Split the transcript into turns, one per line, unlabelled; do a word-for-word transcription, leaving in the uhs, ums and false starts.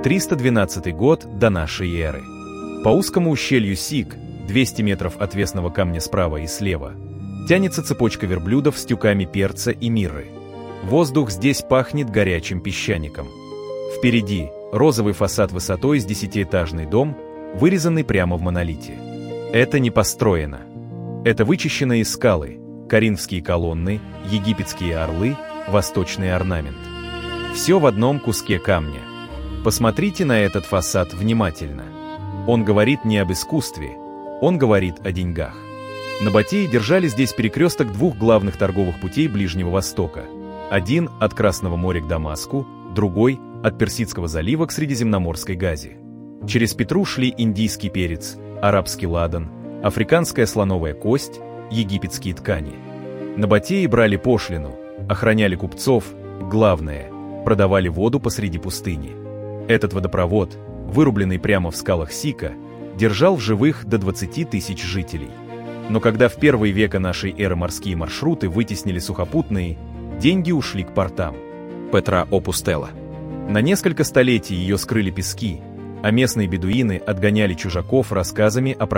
триста двенадцатый год до нашей эры. По узкому ущелью Сик, двести метров отвесного камня справа и слева, тянется цепочка верблюдов с тюками перца и мирры. Воздух здесь пахнет горячим песчаником. Впереди розовый фасад высотой с десятиэтажный дом, вырезанный прямо в монолите. Это не построено. Это вычищенные скалы, коринфские колонны, египетские орлы, восточный орнамент. Все в одном куске камня. Посмотрите на этот фасад внимательно. Он говорит не об искусстве, он говорит о деньгах. Набатеи держали здесь перекресток двух главных торговых путей Ближнего Востока. Один от Красного моря к Дамаску, другой от Персидского залива к Средиземноморской Газе. Через Петру шли индийский перец, арабский ладан, африканская слоновая кость, египетские ткани. Набатеи брали пошлину, охраняли купцов, главное, продавали воду посреди пустыни. Этот водопровод, вырубленный прямо в скалах Сика, держал в живых до двадцати тысяч жителей. Но когда в первые века нашей эры морские маршруты вытеснили сухопутные, деньги ушли к портам. Петра опустела. На несколько столетий ее скрыли пески, а местные бедуины отгоняли чужаков рассказами о